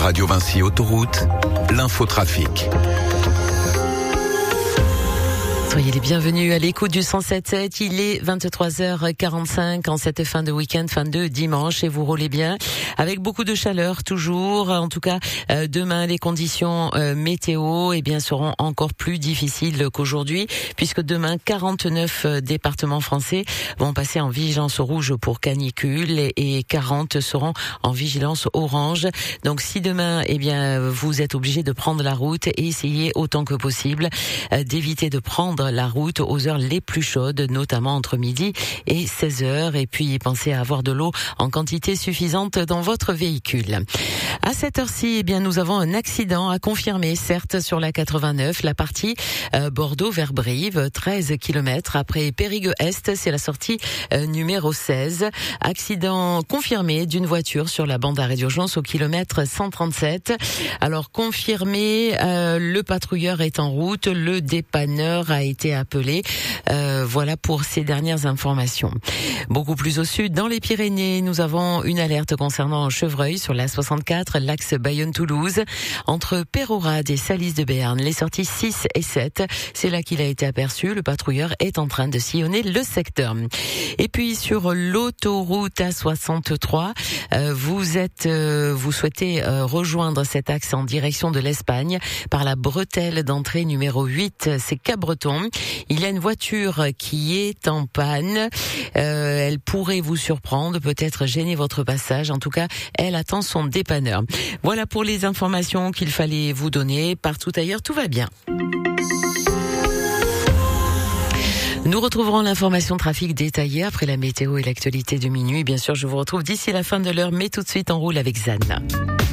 Radio Vinci Autoroute, l'infotrafic. Soyez les bienvenus à l'écoute du 107.7. Il est 23h45 en cette fin de week-end, fin de dimanche, et vous roulez bien avec beaucoup de chaleur toujours. En tout cas, demain, les conditions météo seront encore plus difficiles qu'aujourd'hui, puisque demain, 49 départements français vont passer en vigilance rouge pour canicule et 40 seront en vigilance orange. Donc, si demain, vous êtes obligé de prendre la route, essayez autant que possible d'éviter de prendre la route aux heures les plus chaudes, notamment entre midi et 16h. Et puis, pensez à avoir de l'eau en quantité suffisante dans votre véhicule. À cette heure-ci, nous avons un accident à confirmer, certes, sur la 89, la partie Bordeaux vers Brive, 13 km après Périgueux-Est, c'est la sortie numéro 16. Accident confirmé d'une voiture sur la bande d'arrêt d'urgence au kilomètre 137. Alors, confirmé, le patrouilleur est en route, le dépanneur a été appelé. Voilà pour ces dernières informations. Beaucoup plus au sud, dans les Pyrénées, nous avons une alerte concernant Chevreuil sur la 64, l'axe Bayonne-Toulouse, entre Peyrehorade et Salis de Béarn, les sorties 6 et 7. C'est là qu'il a été aperçu. Le patrouilleur est en train de sillonner le secteur. Et puis sur l'autoroute A63, vous souhaitez rejoindre cet axe en direction de l'Espagne par la bretelle d'entrée numéro 8, c'est Cabreton. Il y a une voiture qui est en panne. Elle pourrait vous surprendre, peut-être gêner votre passage. En tout cas, elle attend son dépanneur. Voilà pour les informations qu'il fallait vous donner. Partout ailleurs, tout va bien. Nous retrouverons l'information trafic détaillée après la météo et l'actualité de minuit. Bien sûr, je vous retrouve d'ici la fin de l'heure, mais tout de suite, on roule avec Zane.